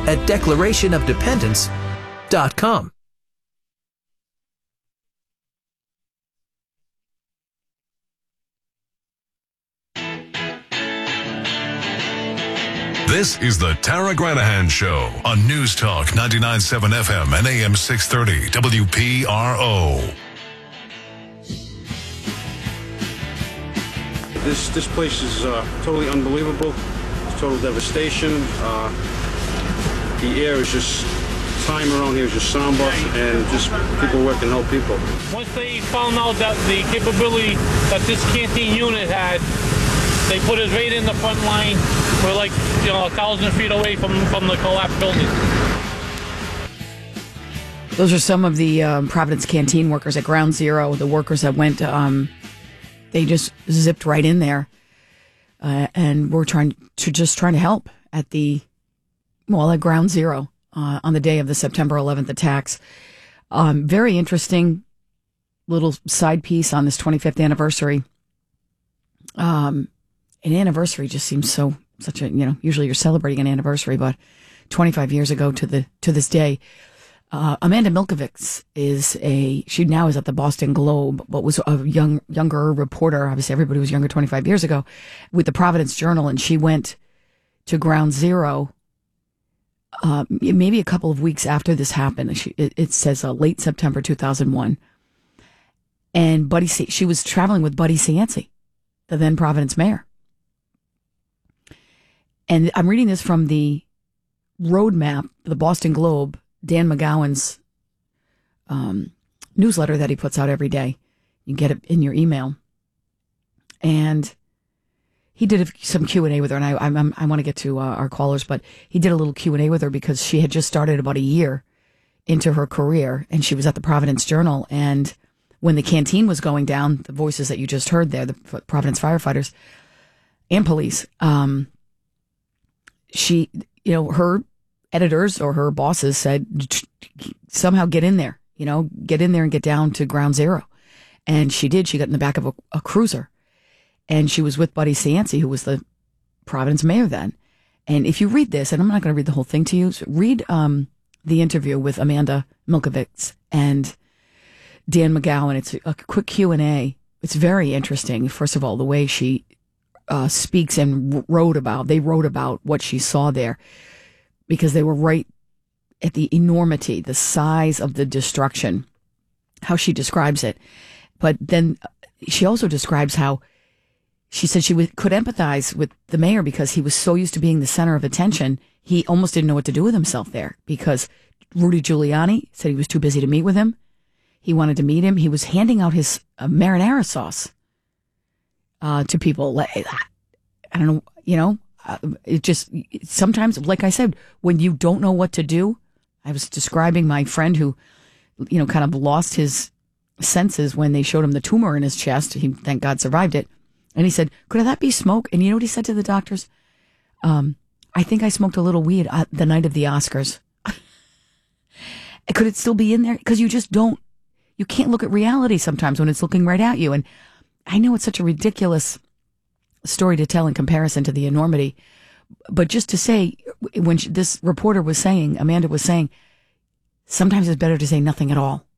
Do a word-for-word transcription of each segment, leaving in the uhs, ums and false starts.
at declaration of dependence dot com. This is the Tara Granahan Show on News Talk ninety-nine point seven F M and A M six thirty W P R O. This this place is uh, totally unbelievable. It's total devastation. Uh, the air is just, time around here is just somber, and just people working to help people. Once they found out that the capability that this canteen unit had, they put us right in the front line. We're like, you know, a thousand feet away from, from the collapsed building. Those are some of the um, Providence canteen workers at Ground Zero, the workers that went, um, they just zipped right in there. Uh, and we're trying to just trying to help at the, well, at Ground Zero uh, on the day of the September eleventh attacks. Um, very interesting little side piece on this twenty-fifth anniversary. Um, an anniversary just seems so, such a, you know, usually you're celebrating an anniversary, but twenty-five years ago to the, to this day, uh, Amanda Milkovich is a, she now is at the Boston Globe, but was a young, younger reporter. Obviously everybody was younger twenty-five years ago with the Providence Journal. And she went to Ground Zero, uh, maybe a couple of weeks after this happened. She, it, it says uh, late September two thousand one. And Buddy, she was traveling with Buddy Cianci, the then Providence mayor. And I'm reading this from the roadmap, the Boston Globe, Dan McGowan's um, newsletter that he puts out every day. You can get it in your email. And he did a, some Q and A with her, and I I'm, I want to get to uh, our callers, but he did a little Q and A with her because she had just started about a year into her career, and she was at the Providence Journal. And when the canteen was going down, the voices that you just heard there, the Providence firefighters and police, um, she, you know, her editors or her bosses said, somehow get in there, you know, get in there and get down to Ground Zero. And she did. She got in the back of a, a cruiser, and she was with Buddy Cianci, who was the Providence mayor then. And if you read this, and I'm not going to read the whole thing to you, so read um, the interview with Amanda Milkovich and Dan McGowan. It's a quick Q and A. It's very interesting. First of all, the way she uh, speaks and wrote about, they wrote about what she saw there, because they were right at the enormity, the size of the destruction, how she describes it. But then she also describes how she said she would, could empathize with the mayor because he was so used to being the center of attention, he almost didn't know what to do with himself there, because Rudy Giuliani said he was too busy to meet with him. He wanted to meet him. He was handing out his uh, marinara sauce uh, to people. I don't know, you know, uh, it just, sometimes, like I said, when you don't know what to do, I was describing my friend who, you know, kind of lost his senses when they showed him the tumor in his chest. He, thank God, survived it. And he said, could that be smoke? And you know what he said to the doctors? Um, I think I smoked a little weed uh, the night of the Oscars. Could it still be in there? Because you just don't, you can't look at reality sometimes when it's looking right at you. And I know it's such a ridiculous story to tell in comparison to the enormity. But just to say, when she, this reporter was saying, Amanda was saying, sometimes it's better to say nothing at all.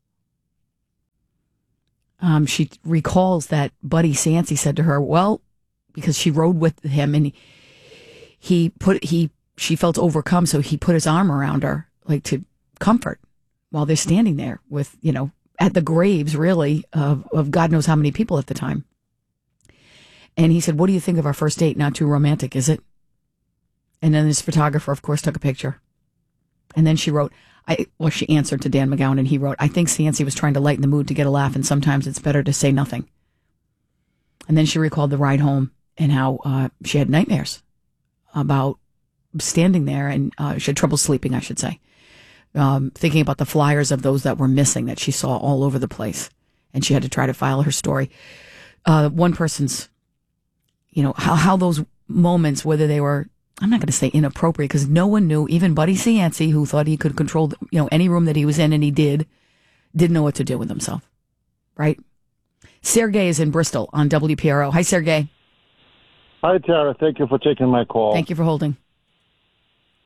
Um, she recalls that Buddy Cianci said to her, well, because she rode with him and he, he put, he, she felt overcome. So he put his arm around her, like to comfort while they're standing there with, you know, at the graves really of, of God knows how many people at the time. And he said, what do you think of our first date? Not too romantic, is it? And then this photographer, of course, took a picture. And then she wrote, I, well, she answered to Dan McGowan, and he wrote, I think Cianci was trying to lighten the mood to get a laugh, and sometimes it's better to say nothing. And then she recalled the ride home and how uh, she had nightmares about standing there, and uh, she had trouble sleeping, I should say, um, thinking about the flyers of those that were missing that she saw all over the place. And she had to try to file her story. Uh, one person's, you know, how, how those moments, whether they were, I'm not going to say inappropriate, because no one knew, even Buddy Cianci, who thought he could control, you know, any room that he was in, and he did, didn't know what to do with himself. Right? Sergey is in Bristol on W P R O. Hi, Sergey. Hi, Tara. Thank you for taking my call. Thank you for holding.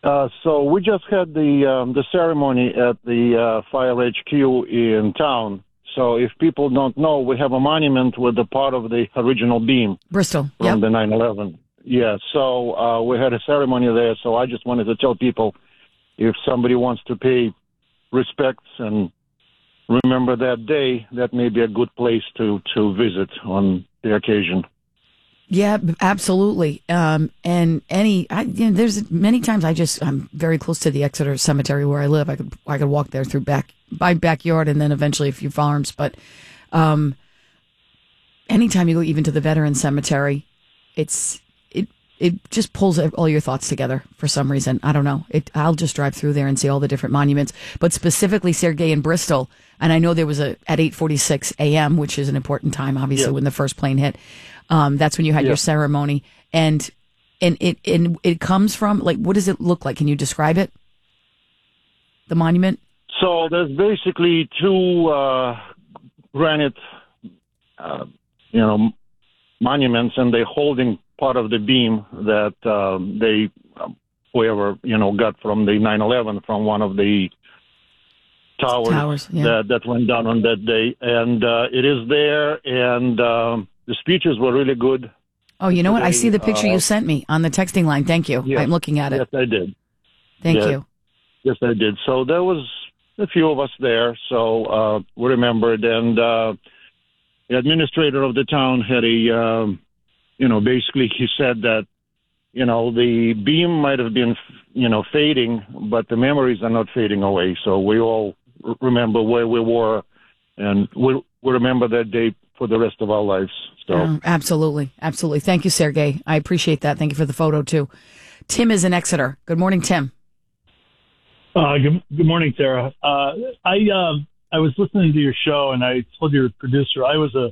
Uh, so we just had the um, the ceremony at the uh, Fire H Q in town. So if people don't know, we have a monument with the part of the original beam Bristol. from Yep. the nine eleven. Yeah, so uh, we had a ceremony there. So I just wanted to tell people, if somebody wants to pay respects and remember that day, that may be a good place to, to visit on the occasion. Yeah, b- absolutely. Um, and any, I, you know, there's many times I just, I'm very close to the Exeter Cemetery where I live. I could, I could walk there through back, my backyard and then eventually a few farms. But, um, anytime you go even to the Veteran Cemetery, it's, it, it just pulls all your thoughts together for some reason. I don't know. It, I'll just drive through there and see all the different monuments, but specifically Sergei in Bristol. And I know there was a, at eight forty-six a.m., which is an important time, obviously, Yeah. when the first plane hit. Um, that's when you had Yeah. your ceremony, and and it and it comes from, like, what does it look like? Can you describe it? The monument. So there's basically two uh, granite, uh, you know, monuments, and they're holding part of the beam that um, they, um, whoever, you know, got from the nine eleven from one of the towers, Towers, yeah. that, that went down on that day. And uh, it is there, and um, the speeches were really good. Oh, you know what? I Today, see the picture uh, you sent me on the texting line. Thank you. Yes. I'm looking at it. Yes, I did. Thank Yeah. you. Yes, I did. So there was a few of us there, so uh, we remembered. And uh, the administrator of the town had a, um, you know, basically he said that, you know, the beam might have been, you know, fading, but the memories are not fading away. So we all r- remember where we were, and we, we remember that day for the rest of our lives. So. Oh, absolutely. Absolutely. Thank you, Sergey. I appreciate that. Thank you for the photo, too. Tim is in Exeter. Good morning, Tim. Uh, good, good morning, Sarah. Uh, I uh, I was listening to your show, and I told your producer I was a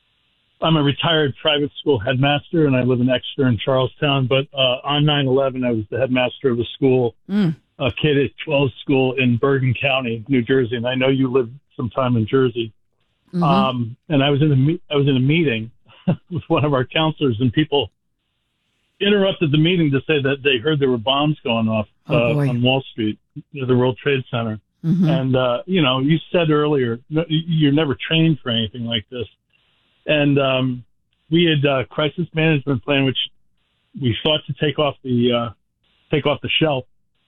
I'm a retired private school headmaster, and I live in Exeter and Charlestown. But uh, on nine eleven, I was the headmaster of a school, Mm. a K twelve school in Bergen County, New Jersey. And I know you lived some time in Jersey. Mhm. Um, and I was in a me- I was in a meeting with one of our counselors, and people interrupted the meeting to say that they heard there were bombs going off Oh, uh, boy. on Wall Street near the World Trade Center. Mhm. And, uh, you know, you said earlier, no- you're never trained for anything like this. And um, we had a crisis management plan, which we thought to take off the uh, take off the shelf.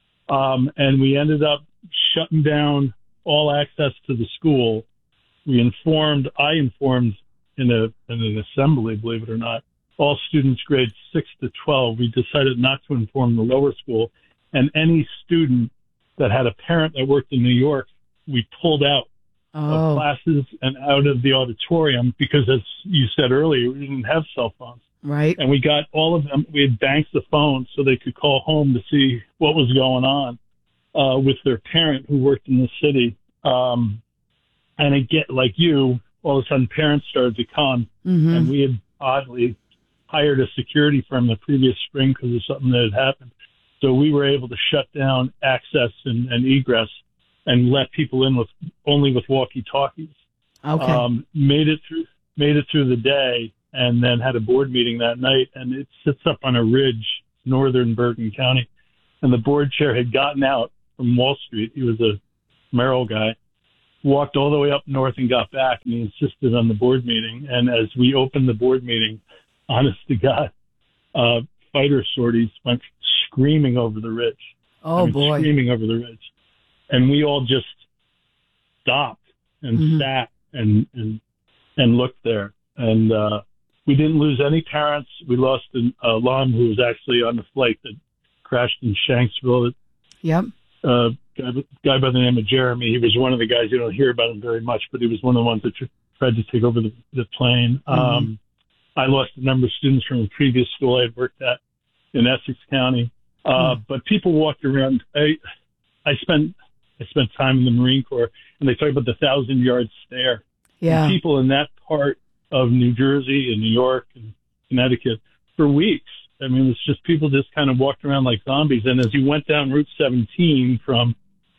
Um, and we ended up shutting down all access to the school. We informed, I informed in, a, in an assembly, believe it or not, all students grades six to twelve. We decided not to inform the lower school. And any student that had a parent that worked in New York, we pulled out of Oh, classes and out of the auditorium because, as you said earlier, we didn't have cell phones. right. And we got all of them. We had banks of phones so they could call home to see what was going on uh, with their parent who worked in the city. Um, and again, like you, all of a sudden parents started to come, Mhm. and we had oddly hired a security firm the previous spring because of something that had happened. So we were able to shut down access and, and egress and let people in with only with walkie-talkies. Okay. Um, made it through, made it through the day, and then had a board meeting that night. And it sits up on a ridge, northern Bergen County. And the board chair had gotten out from Wall Street. He was a Merrill guy, walked all the way up north and got back, and he insisted on the board meeting. And as we opened the board meeting, honest to God, uh, fighter sorties went screaming over the ridge. oh, I mean, boy. screaming over the ridge. And we all just stopped and Mhm. sat and, and and looked there. And uh, we didn't lose any parents. We lost an alum who was actually on the flight that crashed in Shanksville. Yep. Uh, guy, guy by the name of Jeremy. He was one of the guys, you don't hear about him very much, but he was one of the ones that tr- tried to take over the, the plane. Mm-hmm. Um, I lost a number of students from a previous school I had worked at in Essex County. Uh, Hmm. But people walked around. I, I spent I spent time in the Marine Corps, and they talk about the thousand yard stare. Yeah. And people in that part of New Jersey and New York and Connecticut for weeks. I mean, it's just people just kind of walked around like zombies. And as you went down Route seventeen from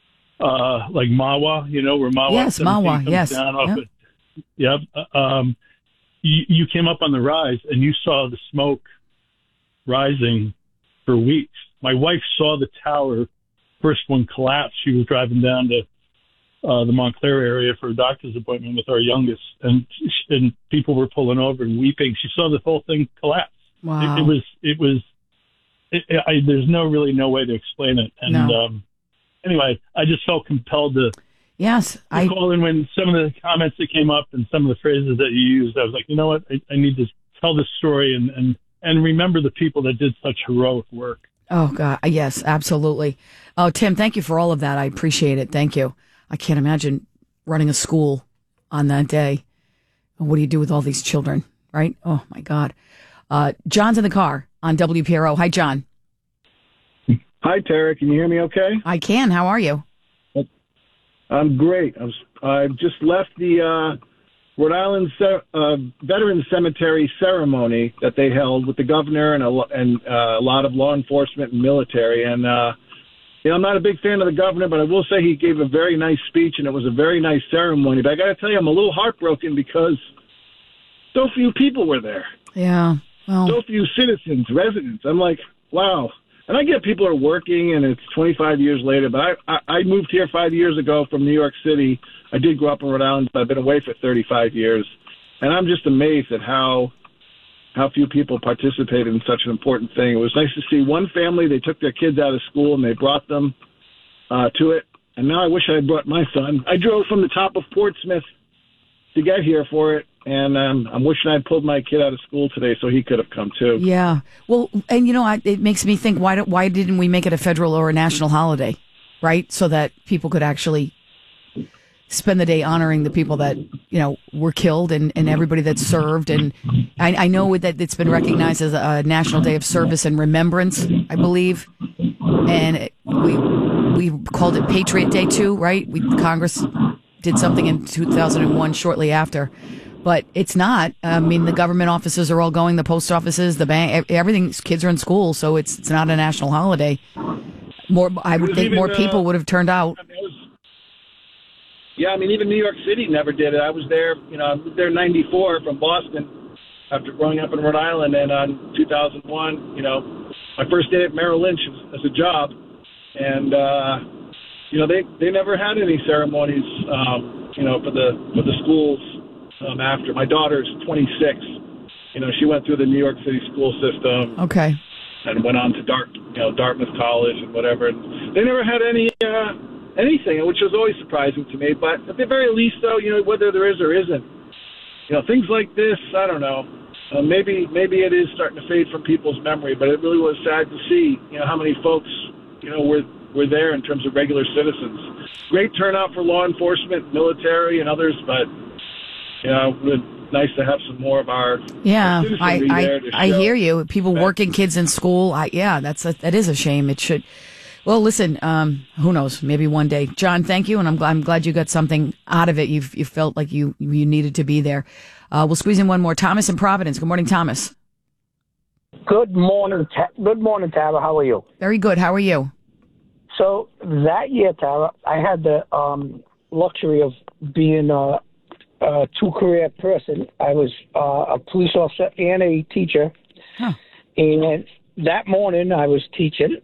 uh, like Mawa, you know, where Mawa Yes, seventeen Mawa, comes yes. down off Yep. it. Yep. uh, Um, you, you came up on the rise and you saw the smoke rising for weeks. my wife saw the tower, first one collapse. She was driving down to uh, the Montclair area for a doctor's appointment with our youngest, and and people were pulling over and weeping. She saw the whole thing collapse. Wow. It, it was it was. It, I, there's no really no way to explain it. And No. um, anyway, I just felt compelled to, Yes, to I call in when some of the comments that came up and some of the phrases that you used. I was like, you know what, I, I need to tell this story and, and, and remember the people that did such heroic work. Oh, God. Yes, absolutely. Oh, Tim, thank you for all of that. I appreciate it. Thank you. I can't imagine running a school on that day. What do you do with all these children, right? Oh, my God. Uh, John's in the car on W P R O. Hi, John. Hi, Tara. Can you hear me okay? I can. How are you? I'm great. I was, I just left the uh, Rhode Island uh, Veterans Cemetery ceremony that they held with the governor and a, and uh, a lot of law enforcement and military. And, uh, you know, I'm not a big fan of the governor, but I will say he gave a very nice speech, and it was a very nice ceremony. But I got to tell you, I'm a little heartbroken because so few people were there. Yeah. Well, So few citizens, residents. I'm like, wow. And I get people are working, and it's twenty-five years later, but I, I, I moved here five years ago from New York City. I did grow up in Rhode Island, but I've been away for thirty-five years. And I'm just amazed at how how few people participated in such an important thing. It was nice to see one family, they took their kids out of school, and they brought them uh, to it. And now I wish I had brought my son. I drove from the top of Portsmouth to get here for it. And um, I'm wishing I'd pulled my kid out of school today so he could have come too. yeah. Well, and you know, I, it makes me think, why, do, why didn't we make it a federal or a national holiday, right? So that people could actually spend the day honoring the people that, you know, were killed and, and everybody that served. And I, I know that it's been recognized as a National Day of Service and Remembrance, I believe. And it, we we called it Patriot Day too, right? We Congress did something in two thousand one shortly after. But it's not. I mean, the government offices are all going, the post offices, the bank, everything. Kids are in school, so it's it's not a national holiday. More, I would think even, more people uh, would have turned out. I mean, it was, yeah, I mean, even New York City never did it. I was there, you know, I was there in ninety-four from Boston after growing up in Rhode Island, and on two thousand one, you know, my first day at Merrill Lynch as a job, and uh, you know, they they never had any ceremonies, um, you know, for the for the schools. Um, after my daughter's twenty-six, you know, she went through the New York City school system. Okay. And went on to Dart, you know, Dartmouth College and whatever. And they never had any uh, anything, which was always surprising to me. But at the very least, though, you know, whether there is or isn't, you know, things like this, I don't know. Uh, maybe maybe it is starting to fade from people's memory, but it really was sad to see, you know, how many folks, you know, were were there in terms of regular citizens. Great turnout for law enforcement, military, and others, but you know, it would be nice to have some more of our, Yeah, our I citizenry there to I, I show hear you. People respect. working kids in school. I, yeah, that's a, that is a shame. It should. Well, listen. Um, who knows? Maybe one day. John, thank you, and I'm glad I'm glad you got something out of it. You you felt like you you needed to be there. Uh, we'll squeeze in one more. Thomas in Providence. Good morning, Thomas. Good morning, Ta- good morning, Tara. How are you? Very good. How are you? So that year, Tara, I had the um, luxury of being a, a two-career person. I was uh, a police officer and a teacher. Huh. And that morning, I was teaching,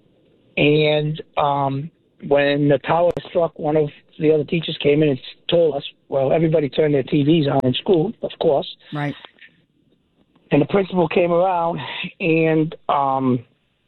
and um, when the tower struck, one of the other teachers came in and told us, well, everybody turned their T Vs on in school, of course. Right. And the principal came around and um,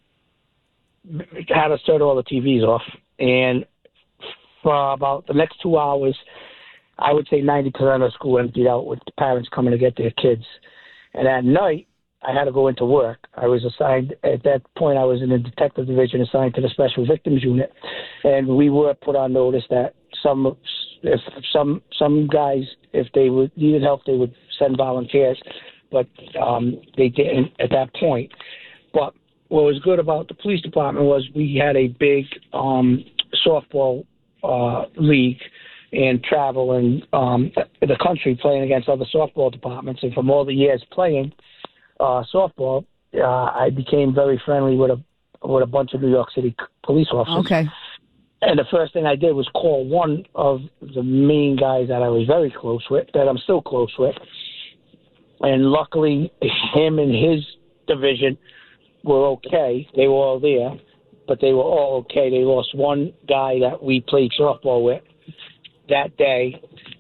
had us turn all the T Vs off. And for about the next two hours, I would say ninety percent of the school emptied out with the parents coming to get their kids. And at night, I had to go into work. I was assigned, at that point, I was in the detective division assigned to the special victims unit. And we were put on notice that some, if some, some guys, if they would needed help, they would send volunteers. But um, they didn't at that point. But what was good about the police department was we had a big um, softball uh, league and travel and um, the country playing against other softball departments. And from all the years playing uh, softball, uh, I became very friendly with a with a bunch of New York City police officers. Okay. And the first thing I did was call one of the main guys that I was very close with, that I'm still close with. And luckily, him and his division were okay. They were all there. but they were all okay. They lost one guy that we played softball with that day,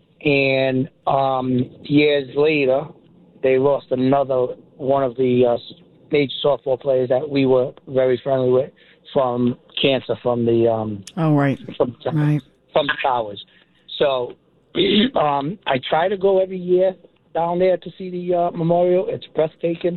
and um, years later, they lost another one of the uh, major softball players that we were very friendly with from cancer from the um, oh right from, right from the towers. So um, I try to go every year down there to see the uh, memorial. It's breathtaking.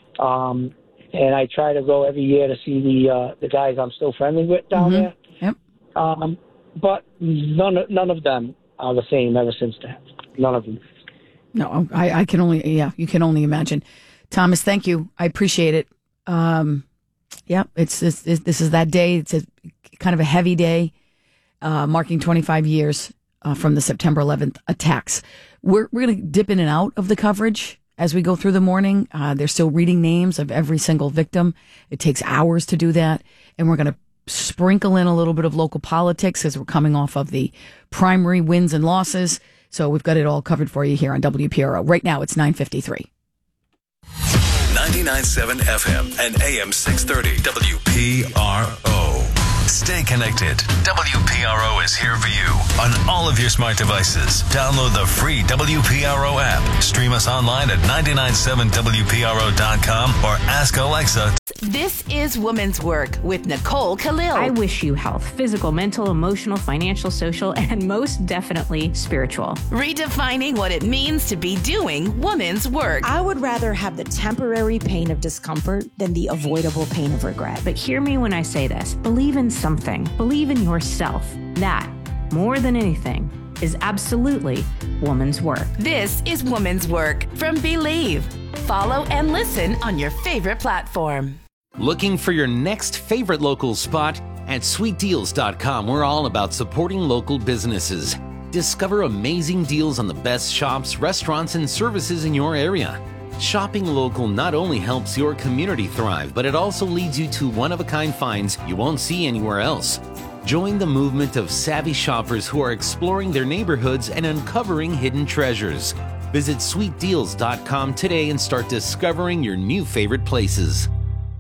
Um, and I try to go every year to see the uh, the guys I'm still friendly with down mm-hmm. there. Yep. Um, but none of, none of them are the same ever since that. None of them. No, I, I can only, yeah, you can only imagine. Thomas, thank you. I appreciate it. Um, yeah, it's, it's, it's this is that day. It's a kind of a heavy day, uh, marking twenty-five years uh, from the September eleventh attacks. We're we're going to dip in and out of the coverage as we go through the morning. Uh, they're still reading names of every single victim. It takes hours to do that, and we're going to sprinkle in a little bit of local politics as we're coming off of the primary wins and losses. So we've got it all covered for you here on W P R O. Right now, it's nine fifty-three. ninety-nine point seven F M and A M six thirty W P R O. Stay connected. W P R O is here for you on all of your smart devices. Download the free W P R O app. Stream us online at nine nine seven W P R O dot com or ask Alexa. This is Women's Work with Nicole Khalil. I wish you health, physical, mental, emotional, financial, social, and most definitely spiritual. Redefining what it means to be doing women's work. I would rather have the temporary pain of discomfort than the avoidable pain of regret. But hear me when I say this. Believe in something. Believe in yourself. That, more than anything, is absolutely woman's work. This is Woman's Work from Believe. Follow and listen on your favorite platform. Looking for your next favorite local spot? At sweet deals dot com, we're all about supporting local businesses. Discover amazing deals on the best shops, restaurants, and services in your area. Shopping local not only helps your community thrive, but it also leads you to one-of-a-kind finds you won't see anywhere else. Join the movement of savvy shoppers who are exploring their neighborhoods and uncovering hidden treasures. Visit sweet deals dot com today and start discovering your new favorite places.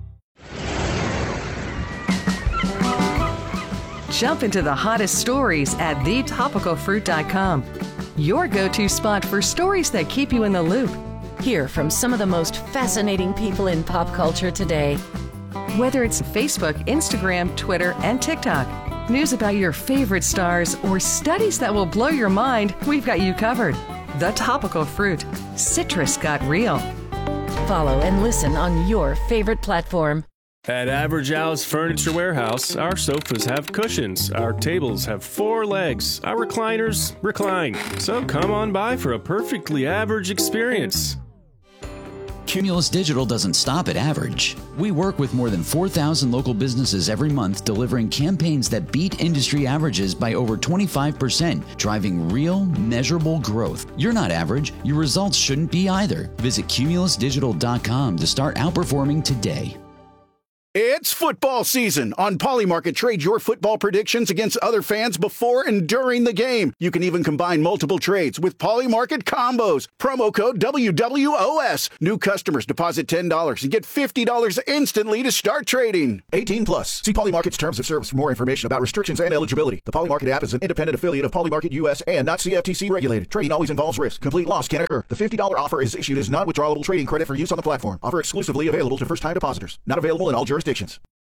Jump into the hottest stories at the topical fruit dot com. Your go-to spot for stories that keep you in the loop. Hear from some of the most fascinating people in pop culture today. Whether it's Facebook, Instagram, Twitter, and TikTok, news about your favorite stars, or studies that will blow your mind, we've got you covered. The Topical Fruit. Citrus got real. Follow and listen on your favorite platform. At Average Al's Furniture Warehouse, our sofas have cushions, our tables have four legs, our recliners recline. So come on by for a perfectly average experience. Cumulus Digital doesn't stop at average. We work with more than four thousand local businesses every month, delivering campaigns that beat industry averages by over twenty-five percent, driving real, measurable growth. You're not average. Your results shouldn't be either. Visit cumulus digital dot com to start outperforming today. It's football season. On Polymarket, trade your football predictions against other fans before and during the game. You can even combine multiple trades with Polymarket combos. Promo code W W O S. New customers deposit ten dollars and get fifty dollars instantly to start trading. eighteen plus. See Polymarket's terms of service for more information about restrictions and eligibility. The Polymarket app is an independent affiliate of Polymarket U S and not C F T C regulated. Trading always involves risk. Complete loss can occur. The fifty dollars offer is issued as non-withdrawable trading credit for use on the platform. Offer exclusively available to first-time depositors. Not available in all jurisdictions.